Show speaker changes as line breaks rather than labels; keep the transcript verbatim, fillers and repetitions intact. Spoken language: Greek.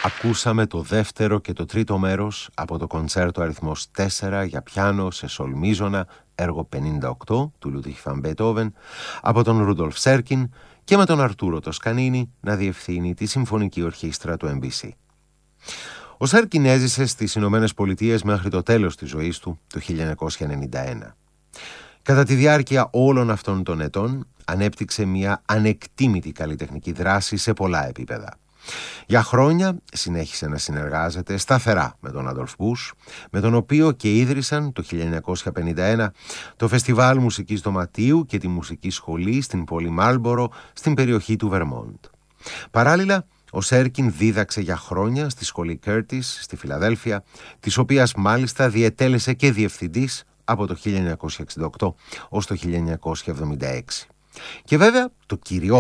ακούσαμε το δεύτερο και το τρίτο μέρος από το κοντσέρτο αριθμός τέσσερα για πιάνο σε σολ μίζωνα, έργο πενήντα οκτώ του Λούντβιχ βαν Μπετόβεν, από τον Ρούντολφ Σέρκιν και με τον Αρτούρο Τοσκανίνη να διευθύνει τη Συμφωνική Ορχήστρα του εμ μπι σι. Ο Σέρκιν έζησε στις Ηνωμένες Πολιτείες μέχρι το τέλος της ζωής του, το χίλια εννιακόσια ενενήντα ένα. Κατά τη διάρκεια όλων αυτών των ετών, ανέπτυξε μια ανεκτήμητη καλλιτεχνική δράση σε πολλά επίπεδα. Για χρόνια συνέχισε να συνεργάζεται σταθερά με τον Άντολφ Μπους, με τον οποίο και ίδρυσαν το χίλια εννιακόσια πενήντα ένα το Φεστιβάλ Μουσικής Δωματίου και τη Μουσική Σχολή στην πόλη Μάλμπορο, στην περιοχή του Βερμόντ. Παράλληλα, ο Σέρκιν δίδαξε για χρόνια στη σχολή Κέρτις στη Φιλαδέλφια, της οποίας μάλιστα διετέλεσε και διευθυντής από το χίλια εννιακόσια εξήντα οκτώ ως το χίλια εννιακόσια εβδομήντα έξι. Και βέβαια το κυριότερο